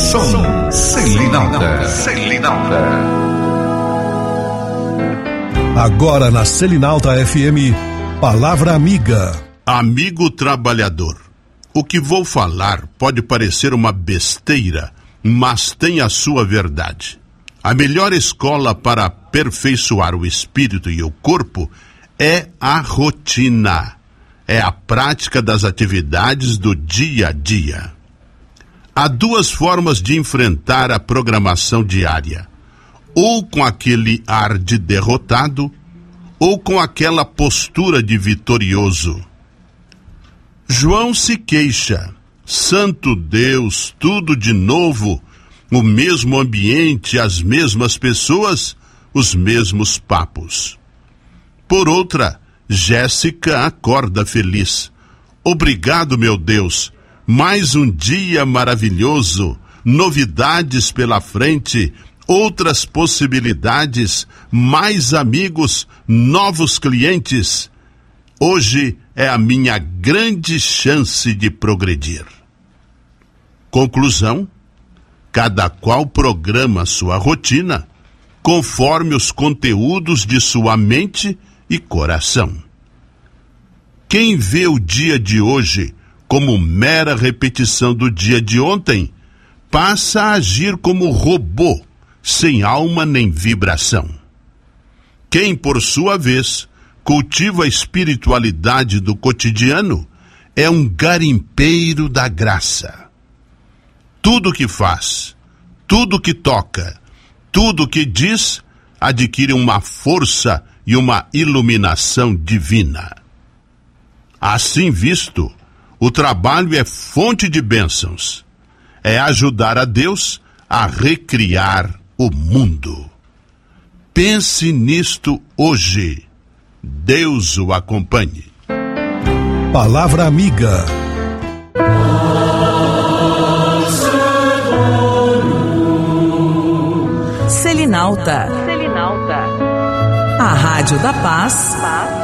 Som Selinalta. Agora na Selinalta FM, Palavra Amiga. Amigo trabalhador, o que vou falar pode parecer uma besteira, mas tem a sua verdade. A melhor escola para aperfeiçoar o espírito e o corpo é a rotina. É a prática das atividades do dia a dia. Há duas formas de enfrentar a programação diária. Ou com aquele ar de derrotado, ou com aquela postura de vitorioso. João se queixa. Santo Deus, tudo de novo, o mesmo ambiente, as mesmas pessoas, os mesmos papos. Por outra, Jéssica acorda feliz. Obrigado, meu Deus, mais um dia maravilhoso, novidades pela frente, outras possibilidades, mais amigos, novos clientes. Hoje é a minha grande chance de progredir. Conclusão: cada qual programa sua rotina conforme os conteúdos de sua mente e coração. Quem vê o dia de hoje como mera repetição do dia de ontem, passa a agir como robô, sem alma nem vibração. Quem, por sua vez, cultiva a espiritualidade do cotidiano, é um garimpeiro da graça. Tudo que faz, tudo que toca, tudo que diz, adquire uma força e uma iluminação divina. Assim visto, o trabalho é fonte de bênçãos. É ajudar a Deus a recriar o mundo. Pense nisto hoje. Deus o acompanhe. Palavra Amiga. Selinalta. A Rádio da Paz